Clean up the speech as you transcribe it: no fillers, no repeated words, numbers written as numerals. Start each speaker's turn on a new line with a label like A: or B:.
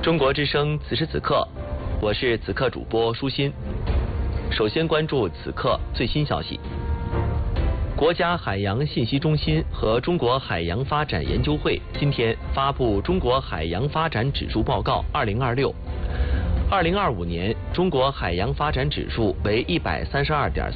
A: 中国之声此时此刻，我是此刻主播舒心。首先关注此刻最新消息。国家海洋信息中心和中国海洋发展研究会今天发布《中国海洋发展指数报告2026》。2025年，中国海洋发展指数为132.4。